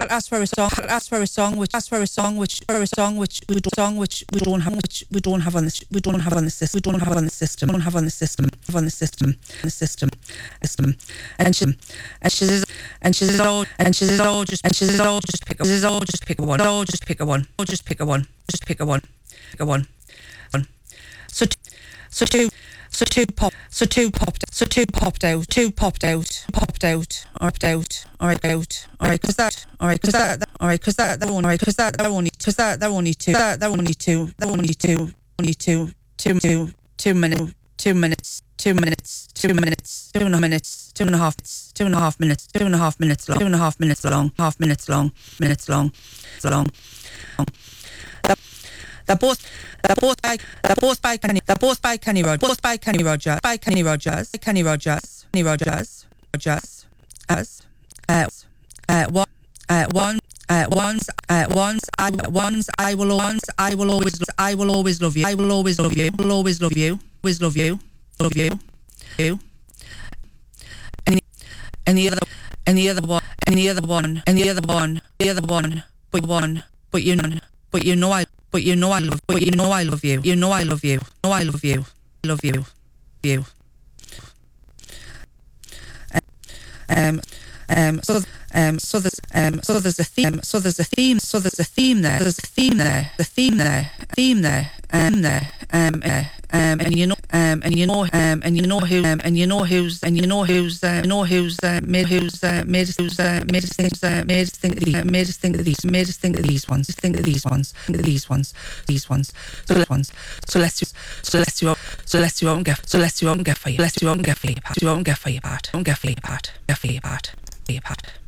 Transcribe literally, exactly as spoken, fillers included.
ask for a song. Ask for a song. Which ask for a song. Which for a song. Which we do song. Which we don't have. Which we don't have on the. We don't have on the system. We don't have on the system. Don't have on the system. Have on the system. The system. System. And she. And she says. And she says. Oh. And she says. Oh. Just. And she says. Oh. Just pick. She says. Oh. Just pick a one. Oh. Just pick a one. Oh. Just pick a one. Just pick a one. Pick a one. One. So. So two. So two pop, so two popped, so two popped out, two popped out, popped out, or popped out, all right, out, all right, cause that, all right, cause that, that all right, cause that, that one, all right, cause that, that only, cause that, that only two, that, that only two, that only two, only two, two, two, two minutes, two minutes, two minutes, two minutes, two and a half minutes, two and a half, two and a half minutes, two and a half minutes long, two and a half minutes long, half minutes long, minutes long, so long. They're both, they're both by, they're both by Kenny, they're both by Kenny Rogers, both by Kenny Rogers, by Kenny Rogers, Kenny Rogers, Kenny Rogers, Rogers, as, uh, uh, one, uh, one, uh, ones, uh, ones, I, ones, I will, ones, I will always, I will always love you, I will always love you, will always love you, always love you, love you, you, any, any other, any other one, any other one, any other one, the other one, but one, but you know, but you know I. But you know I love, but you know I love you. You know I love you. No, I love you. Love you. You. Um, um, so, um, so there's, um, so there's a theme. So there's a theme. So there's a theme there. There's a theme there. The theme there. Theme there. Um, there. Um, uh, um, and you know, um, and you know, um, and you know who, um, and you know who's, and you know who's, uh, you know who's, uh, made, who's, uh, made us, who's, uh, made us think, uh, made us think, uh, made us think of these, made us think of these ones, think of these ones, think of these ones, these ones, so let's ones, so let's do, so let's do, so let's do, get, so let's do, get for you, let's do, get for you, part, do, get for you, part, don't get for you, part, get for you, part, for you, part.